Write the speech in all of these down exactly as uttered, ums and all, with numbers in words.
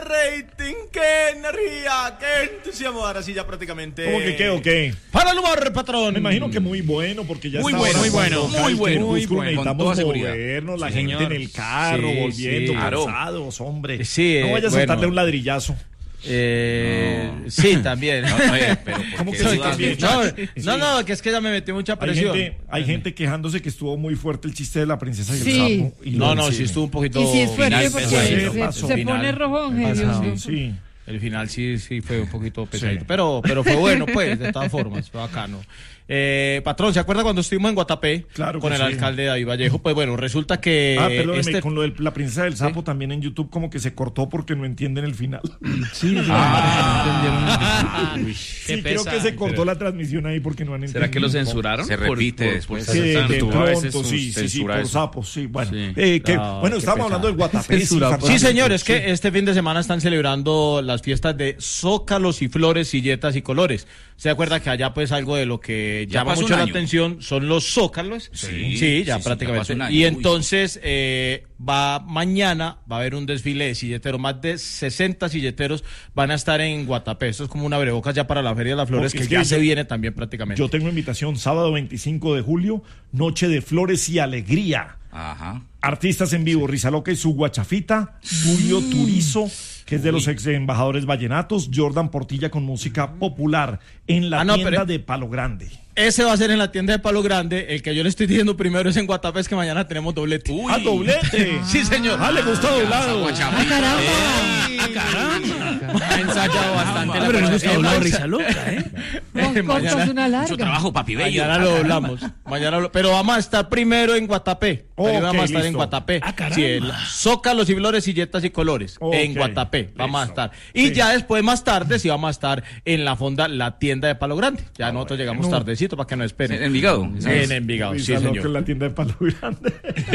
rating, qué energía, qué entusiasmo. Ahora sí ya prácticamente. ¿Cómo que qué o qué? Para el humor, patrón. Me imagino que muy bueno, porque ya muy está bueno, ahora muy bueno, cuando muy cae bueno, el muy crepúsculo, bueno. necesitamos movernos, la Sí, gente señor. en el carro, Sí, volviendo sí, claro. cansados, hombre. Sí, no vayas bueno. a soltarle un ladrillazo. Eh, no. Sí, también. No, oye, pero ¿Cómo que sí, sí, también? No, Sí. no, no, que es que ya me metí mucha Hay presión. gente, hay gente quejándose que estuvo muy fuerte el chiste de la princesa y el Sí. sapo. Y No, lo no, del sí cine. estuvo un poquito. Y si es fuerte final porque pesadito. se, pasó. se Final. pone rojón, hediondo. Sí, sí. El final sí, sí fue un poquito pesadito, Sí. pero, pero fue bueno, pues, de todas formas, fue bacano. Eh, patrón, ¿se acuerda cuando estuvimos en Guatapé Claro con que el sí. alcalde David Vallejo? Pues bueno, resulta que Ah, perdóneme, este... con lo de la princesa del sapo también en YouTube como que se cortó porque no entienden el final. Sí, Ah. no entendieron. Sí, creo que se cortó la transmisión ahí porque no han entendido. ¿Será que lo censuraron? Se Por- repite por- después. por- Sí, de YouTube a veces pronto, sí, sí, sí, censura por eso. sapos, sí, bueno. Sí. Eh, que, No, bueno, qué estábamos hablando del Guatapé. sí, Censura, Fernando. Sí, señor, es que Sí. este fin de semana están celebrando las fiestas de zócalos y flores, silletas y colores. ¿Se acuerda que allá pues algo de lo que Ya llama pasó mucho un la año. atención son los zócalos? Sí, sí, ya sí, sí, prácticamente. ya pasó un año. Y Uy. entonces eh, va mañana, va a haber un desfile de silleteros, más de sesenta silleteros van a estar en Guatapé. Esto es como un abrebocas ya para la Feria de las Flores, Porque que es que ya yo- se viene también prácticamente. Yo tengo invitación sábado veinticinco de julio, Noche de Flores y Alegría. Ajá. Artistas en vivo, Risa Loca y su guachafita, Julio Turizo, que es de los ex embajadores vallenatos, Jordan Portilla con música popular en la Ah, no, tienda pero- de Palo Grande. Ese va a ser en la tienda de Palo Grande. El que yo le estoy diciendo primero es en Guatapé, es que mañana tenemos doblete. Uy. ¡Ah, doblete! Sí, señor. ¡Ah, le gustó doblado! ¡Ah, caramba! ¡Ah, caramba! Ha ensayado bastante. Ah, pero le gusta doblar Risa Loca, ¿eh? Con cortos una Mucho larga. trabajo, papi bello. Mañana lo doblamos. Mañana lo- pero vamos a estar primero en Guatapé. Ok, Ahí vamos a estar en listo. Guatapé. Ah, caramba. Sí, el Zócalos y flores, silletas y colores. Ok, En Guatapé vamos a listo. estar. Y Sí. ya después, más tarde, sí vamos a estar en la fonda, la tienda de Palo Grande. Ya nosotros llegamos bueno. tardecito para que nos esperen. En Envigado. En Envigado, sí, Risa Loca señor. en la tienda de Palo Grande.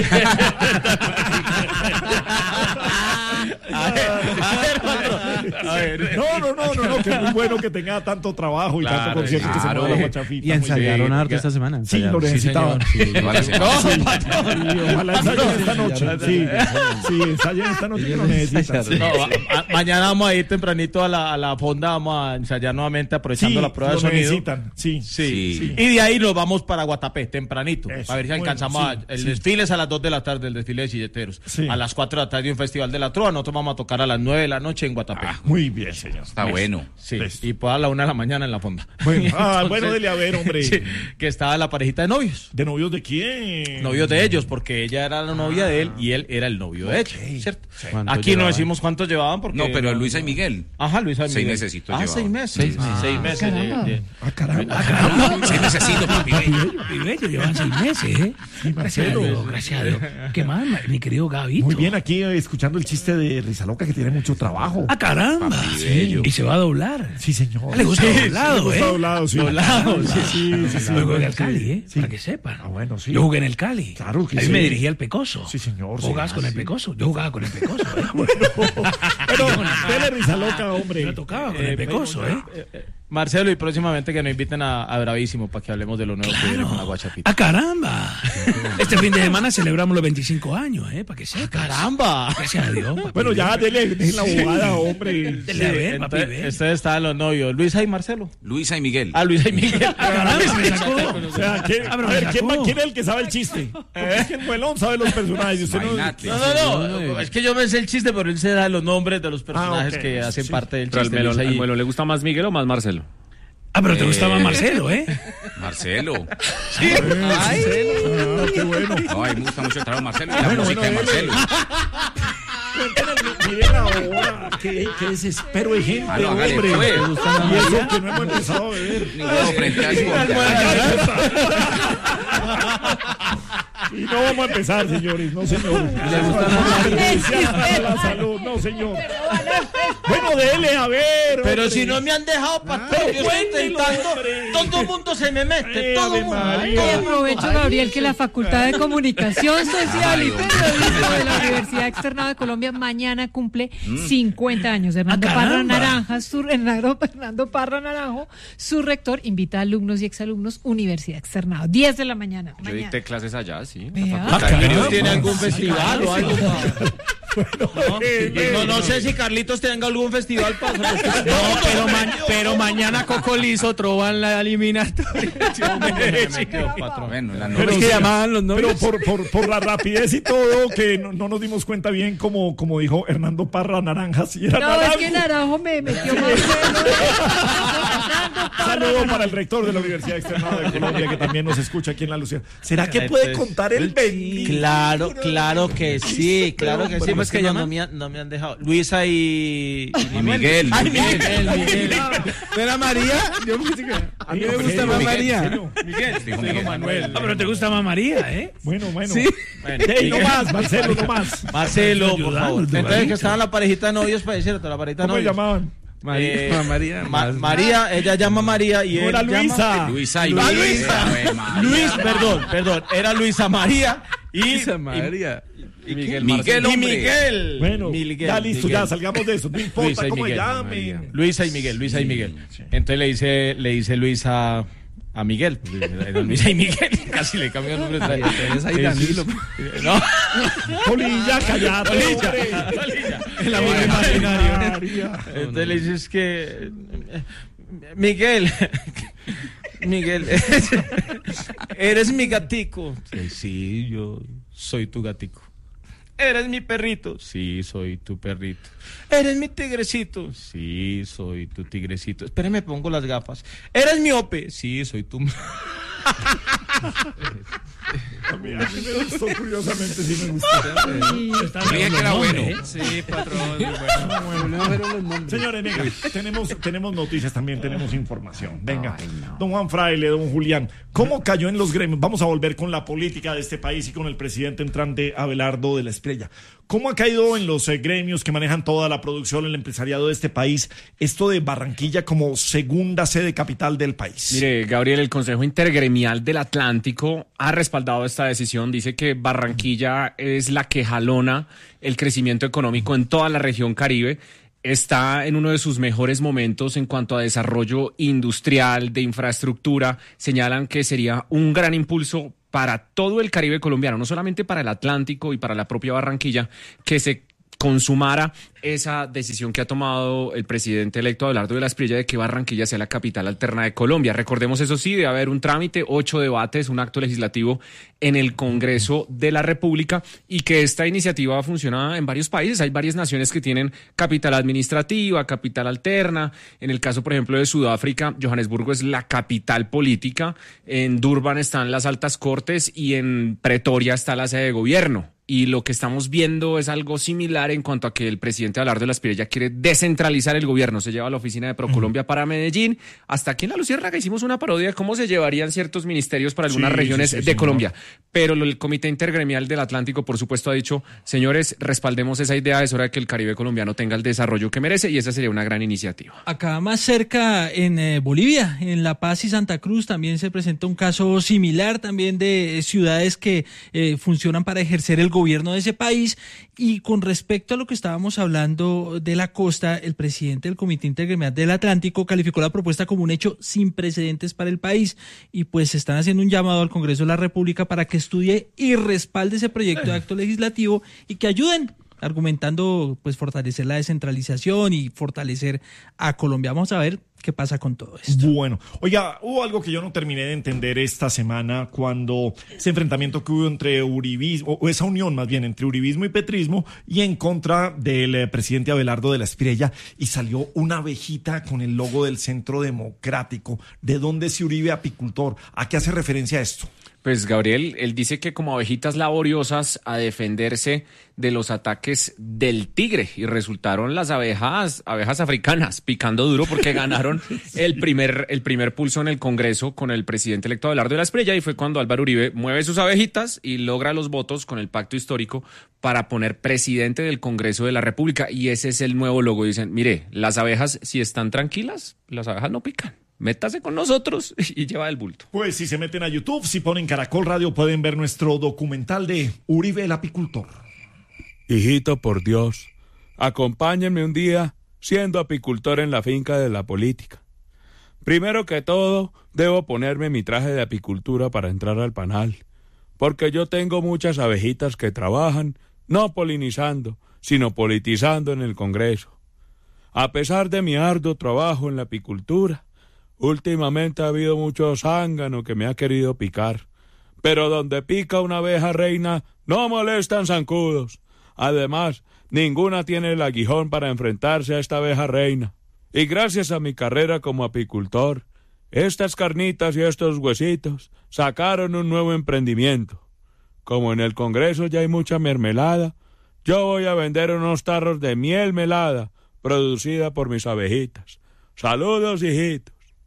A ver, a ver, patrón. A ver. No, no, no, no, no, que es muy bueno que tenga tanto trabajo y Claro, tanto concierto que se claro. mueva la guachafita. Y ensayaron bien. harto esta semana. Sí, lo ensayaron. necesitaban. Toda la semana. No, patrón. Sí, ojalá ensayen esta noche. Sí, sí, ensayen esta noche que lo necesitan. Sí. No, a- a- mañana vamos a ir tempranito a la, a la fonda, vamos a ensayar nuevamente aprovechando Sí, la prueba de lo sonido. necesitan, sí. Sí. Sí. Y de ahí nos vamos para Guatapé, tempranito. Eso, A ver si bueno, alcanzamos. sí, a- el sí. desfile es a las dos de la tarde, el desfile de silleteros. Sí. A las cuatro de la tarde un festival de la trova. Nosotros vamos a tocar a las nueve de la noche en Guatapé. Muy bien, señor. Está bueno. sí. listo. Y pues a la una de la mañana en la fonda. Bueno, ah, Entonces, bueno, dele a ver, hombre. sí, que estaba la parejita de novios. ¿De novios de quién? Novios de ellos, porque ella era la novia de él y él era el novio de ella, ¿cierto? ¿Cuánto Aquí no llevaban? decimos cuántos llevaban porque... No, pero Luisa y Miguel. Ajá, Luisa y Seis Miguel. mesecitos Ah, llevaban. seis meses. Seis meses. Seis meses. caramba. de- de- Ah, caramba. Sí, necesito, papi bello. Papi bello, llevan seis meses, ¿eh? Gracias a Dios, gracias a Dios. ¿Qué más, mi querido Gabito? Muy bien, aquí eh, escuchando el chiste de Risa Loca que tiene mucho trabajo. ¡Ah, caramba! Papi bello. Y se va a doblar. Sí, señor. Le gusta Sí, doblado, le gusta ¿eh? doblado, sí. Doblado, sí, sí, sí, sí. Yo jugué al Sí, Cali, ¿eh? sí. Para que sepan. Ah, bueno, sí. Yo jugué en el Cali. Claro que Ahí sí. me dirigía al Pecoso. Sí, señor, sí. ¿Jugabas Ah, con el sí. Pecoso? Yo jugaba con el Pecoso, ¿eh? Pero, dele Risa Loca, hombre. Yo tocaba con Eh, el Pecoso, ¿eh? Marcelo, y próximamente que nos inviten a, a Bravísimo para que hablemos de lo nuevo que viene con la guachapita. ¡Ah, caramba! Este fin de semana celebramos los veinticinco años, ¿eh? Para que sepas. ¡Caramba! Gracias a Dios. papi. Bueno, ya, dele, dele la abogada, hombre. Dele a ver, papi, Entonces, ven. ustedes estaban los novios, Luisa y Marcelo. Luisa y Miguel. Ah, Luisa y Miguel. ¡Ah, caramba! Me sacó. O sea, ¿quién, Ah, a pero ver, me ¿quién, sacó. va- quién es el que sabe el chiste? Porque es que el Muelón sabe los personajes. y Usted no, Imagínate. No, no, no, es que yo me sé el chiste, pero él se da los nombres de los personajes Ah, ok. que hacen Sí. parte del Pero al chiste. Melo, Luisa y- al Melo le gusta más Miguel o más Marcelo. Ah, pero te Eh. gustaba Marcelo, ¿eh? Marcelo. Ay, ah, qué bueno. No, a mí me gusta mucho el trabajo de Marcelo y la Bueno, música bueno, de dele. Marcelo. Miren ahora, qué, qué desespero de gente, Ah, no, hágale, hombre. pues. Y eso que no hemos empezado a beber. Ninguno frente al Y no vamos a empezar, señores, no, señor. Ay, Para la salud, no, señor. Bueno, dele, a ver. Pero hombre. si no me han dejado, patrón, yo estoy cuéntelo, intentando. hombre. Todo el mundo se me mete, Eh, todo Ave el mundo. María. Y aprovecho, Gabriel, que la Facultad de Comunicación Social y Periodismo de la Universidad Externada de Colombia mañana cumple cincuenta años. Hernando ¡Ah, Parra caramba! Naranja, su, Hernando, Hernando Parra Naranjo, su rector, invita a alumnos y exalumnos Universidad Externada. diez de la mañana. Yo mañana. dicté clases allá, sí. Vea. Ah, caramba. ¿Tiene algún festival o algo? Bueno, eh, No, no sé si Carlitos Carlitos tenga algún festival para... No, pero, ma- pero mañana Coco Lizo trova en la eliminatoria. Bueno, en la Pero es que sí, llamaban los Pero novios. por, por, por la rapidez y todo, que no, no nos dimos cuenta bien, como, como dijo Hernando Parra, naranjas y era No, naranjo. es que Naranjo me metió más Saludo para el rector de la Universidad Externada de Colombia, que también nos escucha aquí en La Lucía. ¿Será que puede contar el Benny? Claro, claro que sí, claro que sí. ¿Cómo Pues es que que no, llaman? no me, han, no me han dejado. Luisa y... Y Miguel. Ay, Miguel, Miguel. ¿No era María? Yo pensé que... A mí me Miguel, gusta más Miguel, María. serio. Miguel, Dijo dijo Miguel. Manuel. Ah, pero te gusta más María, ¿eh? Bueno, bueno. Sí. Bueno, Ey, no Miguel. más, Marcelo, no más. Marcelo, por Ayudando, favor. Entonces Marito. que estaban la parejita de novios para decirte, la parejita de ¿Cómo le novios. llamaban? María, Eh, María. Ma- más- María, ella llama María y No él era llama- Luisa. Luisa y Ah, Miguel. Luisa. Ave María. Luis, perdón, perdón. Era Luisa María y... Luisa María. y- Miguel, Miguel, y hombre. Miguel. Bueno, Miguel, ya listo, Miguel. ya salgamos de eso. No importa Luisa y cómo Miguel. llamen. Luisa y Miguel, Luisa y Miguel. Entonces le dice, le dice Luisa a Miguel. Era Luisa y Miguel. Casi le cambió el nombre. entonces ahí Danilo. No. Polilla, callate. Polilla. hombre. Polilla. El amor imaginario. María. Entonces le dices que... eh, Miguel... Miguel, eres mi gatico. Sí, sí, yo soy tu gatico. ¿Eres mi perrito? Sí, soy tu perrito. ¿Eres mi tigrecito? Sí, soy tu tigrecito. Espérame, pongo las gafas. ¿Eres miope? Sí, soy tu... A mí, a mí me gustó, curiosamente, sí me gustó. Yo dije que era bueno. Sí, patrón. Bueno. Señores, venga, tenemos, tenemos noticias también, tenemos información. Venga, don Juan Fraile, don Julián, ¿cómo cayó en los gremios? Vamos a volver con la política de este país y con el presidente entrante Abelardo de la Espriella. ¿Cómo ha caído en los eh, gremios que manejan toda la producción, el empresariado de este país, esto de Barranquilla como segunda sede capital del país? Mire, Gabriel, el Consejo Intergremial del Atlántico ha respaldado esta decisión. Dice que Barranquilla es la que jalona el crecimiento económico en toda la región Caribe. Está en uno de sus mejores momentos en cuanto a desarrollo industrial, de infraestructura. Señalan que sería un gran impulso para todo el Caribe colombiano, no solamente para el Atlántico y para la propia Barranquilla, que se consumara esa decisión que ha tomado el presidente electo Abelardo de la Espriella de que Barranquilla sea la capital alterna de Colombia. Recordemos, eso sí, de haber un trámite, ocho debates, un acto legislativo en el Congreso de la República, y que esta iniciativa funciona en varios países. Hay varias naciones que tienen capital administrativa, capital alterna. En el caso, por ejemplo, de Sudáfrica, Johannesburgo es la capital política. En Durban están las altas cortes y en Pretoria está la sede de gobierno. Y lo que estamos viendo es algo similar en cuanto a que el presidente Abelardo de la Espriella quiere descentralizar el gobierno. Se lleva la oficina de Procolombia para Medellín. Hasta aquí en La Luciérnaga hicimos una parodia de cómo se llevarían ciertos ministerios para algunas Sí, regiones sí, sí, de sí, Colombia. Pero lo- el Comité Intergremial del Atlántico, por supuesto, ha dicho, señores, respaldemos esa idea, es hora de que el Caribe colombiano tenga el desarrollo que merece, y esa sería una gran iniciativa. Acá más cerca, en eh, Bolivia, en La Paz y Santa Cruz, también se presenta un caso similar, también de eh, ciudades que eh, funcionan para ejercer el gobierno de ese país. Y con respecto a lo que estábamos hablando de la costa, el presidente del Comité Intergremial del Atlántico calificó la propuesta como un hecho sin precedentes para el país, y pues están haciendo un llamado al Congreso de la República para que estudie y respalde ese proyecto de acto legislativo y que ayuden, argumentando pues fortalecer la descentralización y fortalecer a Colombia. Vamos a ver qué pasa con todo esto. Bueno, oiga, hubo algo que yo no terminé de entender esta semana cuando ese enfrentamiento que hubo entre uribismo, o esa unión más bien entre uribismo y petrismo, y en contra del eh, presidente Abelardo de la Espriella, y salió una abejita con el logo del Centro Democrático. ¿De dónde es Uribe apicultor? ¿A qué hace referencia esto? Pues Gabriel, él dice que como abejitas laboriosas a defenderse de los ataques del tigre, y resultaron las abejas, abejas africanas picando duro porque ganaron el primer, el primer pulso en el Congreso con el presidente electo Abelardo de la Espriella, y fue cuando Álvaro Uribe mueve sus abejitas y logra los votos con el pacto histórico para poner presidente del Congreso de la República, y ese es el nuevo logo. Dicen, mire, las abejas si están tranquilas, las abejas no pican. Métase con nosotros y lleva el bulto. Pues si se meten a YouTube, si ponen Caracol Radio, pueden ver nuestro documental de Uribe el apicultor. Hijito, por Dios, acompáñenme un día siendo apicultor en la finca de la política. Primero que todo, debo ponerme mi traje de apicultura para entrar al panal, porque yo tengo muchas abejitas que trabajan, no polinizando, sino politizando en el Congreso. A pesar de mi arduo trabajo en la apicultura, últimamente ha habido mucho zángano que me ha querido picar. Pero donde pica una abeja reina, no molestan zancudos. Además, ninguna tiene el aguijón para enfrentarse a esta abeja reina. Y gracias a mi carrera como apicultor, estas carnitas y estos huesitos sacaron un nuevo emprendimiento. Como en el Congreso ya hay mucha mermelada, yo voy a vender unos tarros de miel melada producida por mis abejitas. Saludos, hijito.